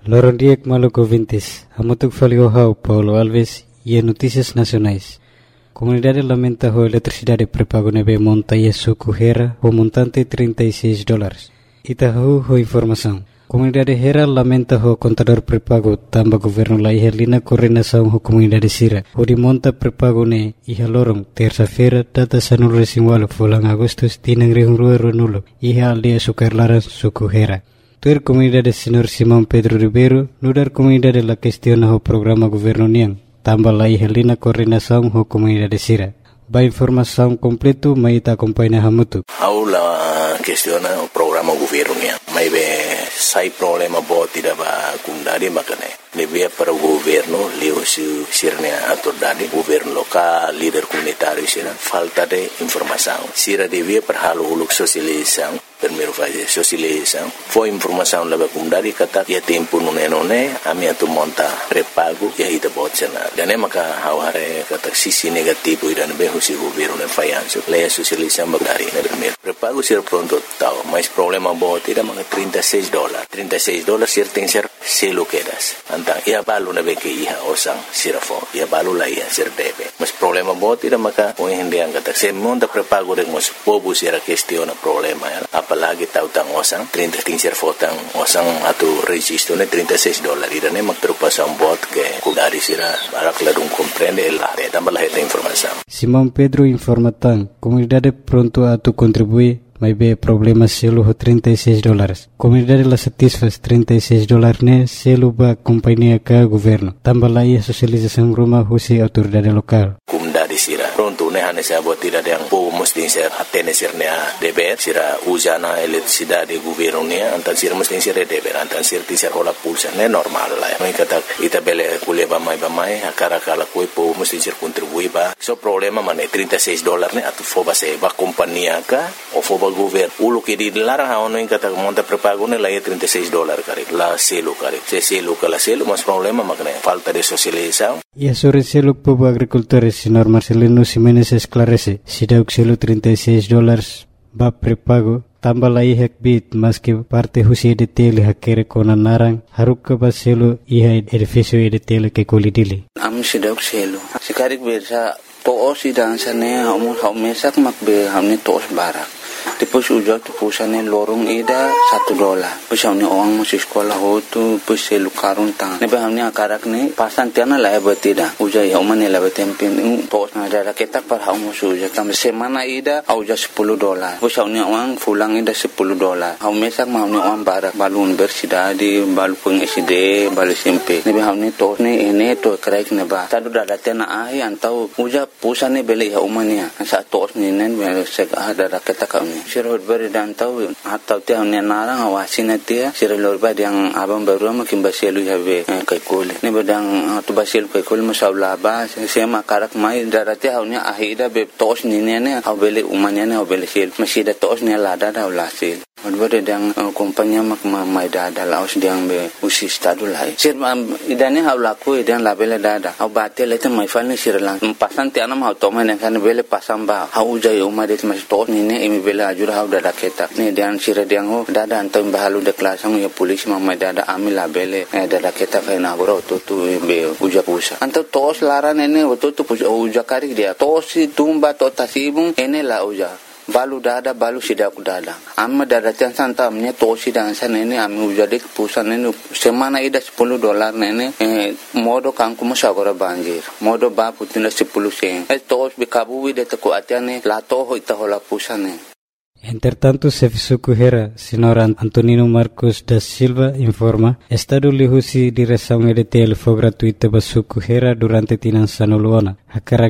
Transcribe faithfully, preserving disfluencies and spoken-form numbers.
Loron Diek Maluco Vintes, Amotuk Faliohau, Paulo Alves e Notícias Nacionais. Comunidade lamenta a eletricidade pré-pago nebe monta e suco Hera, o montante trinta e seis dólares. Itahu ho informação. Comunidade Hera lamenta o contador pré-pago tamba governo la ihelina coordenação ho comunidade Sira. O de monta pré-pago ne iha lorong terça-feira data sanul resinwalo fulang agustus tinang rihung rua runulo iha aldia sukarlaran suku Hera. Tuer comunidade senhor Simão Pedro Ribeiro nudar comunidade la questiona ho programa governo niang tamba la ihelina coordenação ho comunidade Sira. Ba informação completo maita acompanha hamutu. Aula questiona o programa governo niang. Mai be sai problema bo tidak ba kundari makane. Lebih para o governo leo su sirnya atur dadi governo lokal líder comunitário sira falta de informação. Sira devia para halo uluk sosialização. Primeiro fazer sosialização. Foi informação leva kundari kata ya tempo nune nune ami atu monta repago ya ita botsena. Dan maka haware kata sisi negativo idan be husi governo ne fayanso. Leia sosialização bagari na primeiro. Repago sira pronto tau, mas problema bo tidak maka trinta e seis dólares. trinta e seis dólares sir tem ser selo quedas. Antang ia balu na be ke iha osang sirafo. Ia balu la ia sir debe. Mas problema bo tidak maka o hindi ang kata se monta prepago de mos pobu sira questiona problema ya. Apalagi tahu tang osang trinta ting sir fotang osang atu registro ne trinta e seis dólares. Ida ne mak terpasang bot ke kudari sira barak ladung comprende la de tambah esta informação. Simão Pedro informa tang comunidade pronto atu contribui mas be problema selo ho trinta e seis dólares. Comunidade la satisfaz trinta e seis dólares ne selo ba companhia ka governo. Tambah la ia sosialização rumah husi autoridade lokal. Comunidade sira pronto ne hane sa bot tidak yang po mesti ser atene sirnya deber sira usana eletricidade governo ne antan sira mesti ser deber antan sir ti ser hola pulsa ne normal la. Mai kata ita bele kule ba mai ba mai akara kala koi po mesti ser contribui ba. So problema mane trinta e seis dólares ne atu foba se ba companhia ka o foba governo ulo que di larang haono in kata monta prepago ne la ia trinta e seis dólares kare la selo kare se selo kala selo mas problema makne falta de socialização. E a sobre selo povo agricultores senhor Marcelino Ximenes esclarece si dauk selo trinta e seis dólares ba prepago tambah la ihak bit mas que parte husi de tele hakere kona narang haruk ba selo iha edificio de tele ke kolidili am si dauk selo sikarik bersa to si dan sane hamu haumesak makbe hamni tos barak. Tipos ujak tu pusane lorong ida satu dolar. Pusau ni orang masih sekolah ho tu pusai lukarun tang. Nebe hamni akarak ni pasan tiana lah betida. Ujak yang mana lah betempin. Tos nada raketak par hau masuk ujak. Tapi semana ida ujak sepuluh dolar. Pusau ni orang pulang ida sepuluh dolar. Hau mesak mau ni orang barak balun bersida di balu peng S D balu S M P. Nebe hamni tos ni ini tu kerai neba. Tadu dah tiana ahi antau ujak pusane beli hau mania. Saat tos ni nen sek ada raketak kau. Sirhut beri dan tahu atau tiang ni narang awasin dia sirhut beri yang abang baru makin basilu habe kaikul ni bedang tu basilu kaikul masalah bah sema karak mai darat tiang ni ahida be tos ni ni ni abeli umanya ni abeli sil masih ada tos ni lada dah ulasil. Advert yang kompanya mak mai dada laos diang be usi stadu lai. Sir idane hau laku idan labele dada. Hau batel itu mai fal ni sir lang. Pasan tiana mau toma ni kan bele pasang ba. Hau jai umar itu masih tos ni ni imi bele ajur hau dada ketak. Ni diang sir diang ho dada antam bahalu de kelasang ya polis mai dada amil labele dada ketak kai na bro tu tu be uja pusa. Antam tos laran ini tu tu uja karik dia. Tos si tumba to tasibung ene la uja. Balu dada balu sidak dada amma dada tiang santa amnya tosi dan sana ini ami ujade pusan ini semana ida sepuluh dolar nene eh, modo kangku masagora banjir modo ba putina sepuluh sen eh tos bikabu de taku atiane lato ho ita hola pusane. Entretanto, Sefisuku Hera, senhor Antonino Marcos da Silva, informa, Estado lihusi direção E D T L foi gratuita para Suku Hera durante Tinan Sanuluana.